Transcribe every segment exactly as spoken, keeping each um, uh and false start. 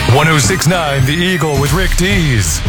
one oh six point nine The Eagle with Rick Dees.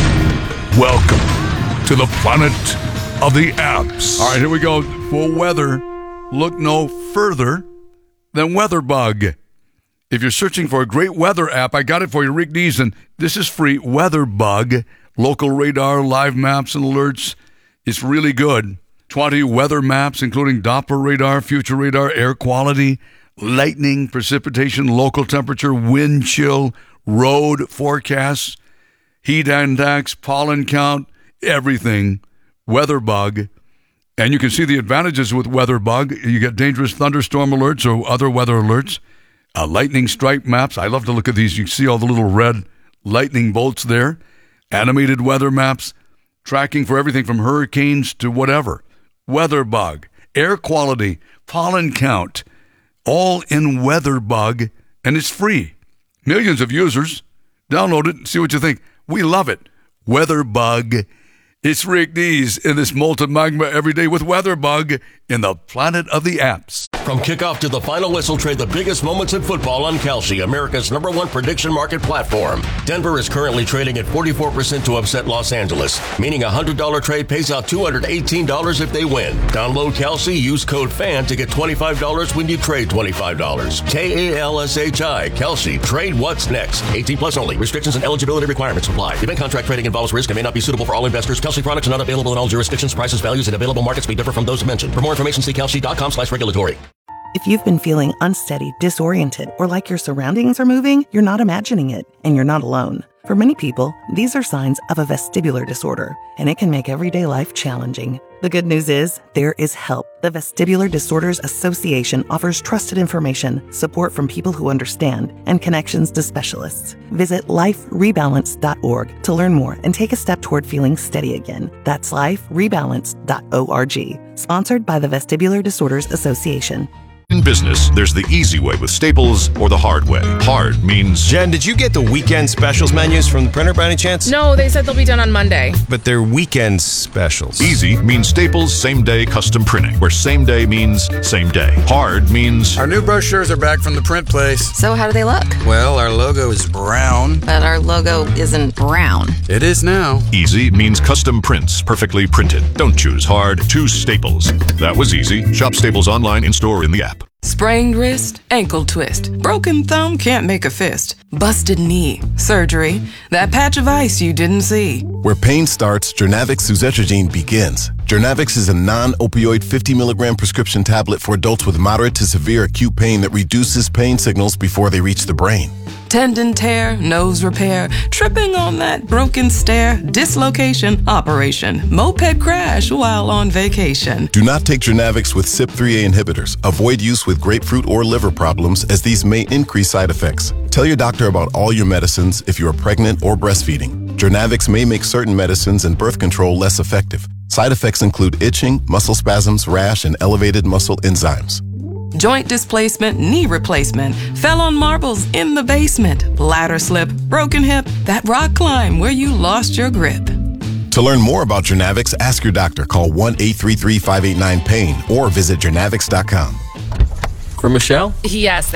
Welcome to the planet of the apps. All right, here we go. For weather, look no further than WeatherBug. If you're searching for a great weather app, I got it for you, Rick Dees, and this is free. WeatherBug, local radar, live maps, and alerts. It's really good. twenty weather maps, including Doppler radar, future radar, air quality, lightning, precipitation, local temperature, wind chill, road forecasts, heat index, pollen count, everything. WeatherBug. And you can see the advantages with WeatherBug. You get dangerous thunderstorm alerts or other weather alerts. Uh, lightning strike maps. I love to look at these. You can see all the little red lightning bolts there. Animated weather maps. Tracking for everything from hurricanes to whatever. WeatherBug. Air quality. Pollen count. All in WeatherBug. And it's free. Millions of users. Download it and see what you think. We love it. WeatherBug. It's Rick Dees in this molten magma every day with WeatherBug in the planet of the apps. From kickoff to the final whistle, trade the biggest moments in football on Kalshi, America's number one prediction market platform. Denver is currently trading at forty-four percent to upset Los Angeles, meaning a one hundred dollars trade pays out two hundred eighteen dollars if they win. Download Kalshi, use code FAN to get twenty-five dollars when you trade twenty-five dollars. K A L S H I, Kalshi. Trade what's next. eighteen plus only. Restrictions and eligibility requirements apply. Event contract trading involves risk and may not be suitable for all investors. Kalshi products are not available in all jurisdictions. Prices, values, and available markets may differ from those mentioned. For more information, see kalshi.com slash regulatory. If you've been feeling unsteady, disoriented, or like your surroundings are moving, you're not imagining it, and you're not alone. For many people, these are signs of a vestibular disorder, and it can make everyday life challenging. The good news is, there is help. The Vestibular Disorders Association offers trusted information, support from people who understand, and connections to specialists. Visit life rebalance dot org to learn more and take a step toward feeling steady again. That's life rebalance dot org. Sponsored by the Vestibular Disorders Association. In business, there's the easy way with Staples or the hard way. Hard means... Jen, did you get the weekend specials menus from the printer by any chance? No, they said they'll be done on Monday. But they're weekend specials. Easy means Staples same-day custom printing, where same day means same day. Hard means... Our new brochures are back from the print place. So how do they look? Well, our logo is brown. But our logo isn't brown. It is now. Easy means custom prints, perfectly printed. Don't choose hard, choose Staples. That was easy. Shop Staples online, in-store, in the app. Sprained wrist, ankle twist, broken thumb, can't make a fist, busted knee, surgery, that patch of ice you didn't see. Where pain starts, Jernavix suzetrigine begins. Jernavix is a non-opioid fifty milligram prescription tablet for adults with moderate to severe acute pain that reduces pain signals before they reach the brain. Tendon tear, nose repair, tripping on that broken stair, dislocation, operation, moped crash while on vacation. Do not take Jernavix with C Y P three A inhibitors. Avoid use with grapefruit or liver problems, as these may increase side effects. Tell your doctor about all your medicines if you are pregnant or breastfeeding. Jernavix may make certain medicines and birth control less effective. Side effects include itching, muscle spasms, rash, and elevated muscle enzymes. Joint displacement, knee replacement, fell on marbles in the basement, ladder slip, broken hip, that rock climb where you lost your grip. To learn more about Jernavix, ask your doctor. Call one eight three three, five eight nine, PAIN or visit jernavix dot com. For Michelle? Yes.